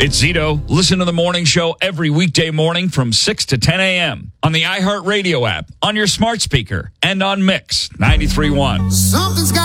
It's Zito. Listen to the morning show every weekday morning from 6 to 10 a.m. on the iHeartRadio app, on your smart speaker, and on Mix 93.1. Something's got